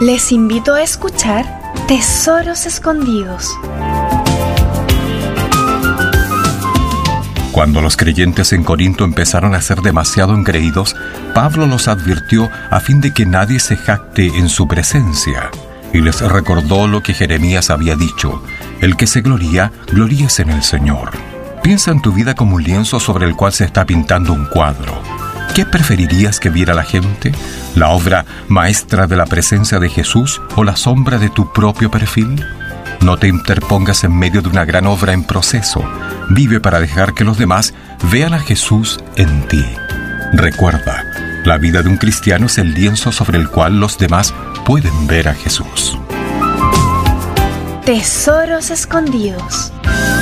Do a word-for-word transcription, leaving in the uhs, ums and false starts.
Les invito a escuchar Tesoros Escondidos. Cuando los creyentes en Corinto empezaron a ser demasiado engreídos, Pablo los advirtió a fin de que nadie se jacte en su presencia, y les recordó lo que Jeremías había dicho: el que se gloría, gloríese en el Señor. Piensa en tu vida como un lienzo sobre el cual se está pintando un cuadro. ¿Qué preferirías que viera la gente? ¿La obra maestra de la presencia de Jesús o la sombra de tu propio perfil? No te interpongas en medio de una gran obra en proceso. Vive para dejar que los demás vean a Jesús en ti. Recuerda, la vida de un cristiano es el lienzo sobre el cual los demás pueden ver a Jesús. Tesoros Escondidos.